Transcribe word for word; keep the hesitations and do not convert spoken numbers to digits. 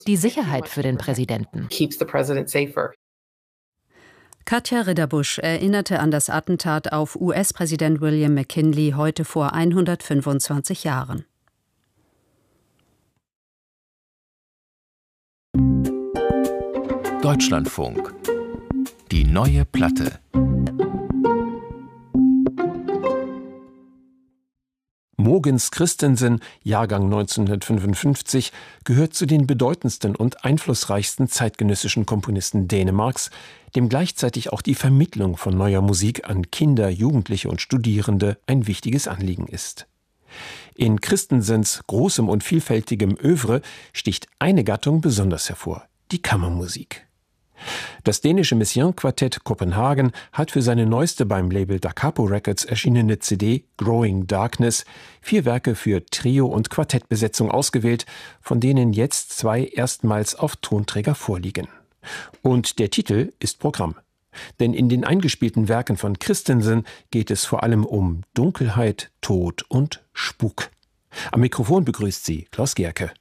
die Sicherheit für den Präsidenten. Katja Ridderbusch erinnerte an das Attentat auf U S-Präsident William McKinley heute vor hundertfünfundzwanzig Jahren. Deutschlandfunk. Die neue Platte. Mogens Christensen, Jahrgang neunzehnhundertfünfundfünfzig, gehört zu den bedeutendsten und einflussreichsten zeitgenössischen Komponisten Dänemarks, dem gleichzeitig auch die Vermittlung von neuer Musik an Kinder, Jugendliche und Studierende ein wichtiges Anliegen ist. In Christensens großem und vielfältigem Œuvre sticht eine Gattung besonders hervor: die Kammermusik. Das dänische Messiaen-Quartett Kopenhagen hat für seine neueste beim Label Da Capo Records erschienene C D Growing Darkness vier Werke für Trio- und Quartettbesetzung ausgewählt, von denen jetzt zwei erstmals auf Tonträger vorliegen. Und der Titel ist Programm. Denn in den eingespielten Werken von Christensen geht es vor allem um Dunkelheit, Tod und Spuk. Am Mikrofon begrüßt sie Klaus Gerke.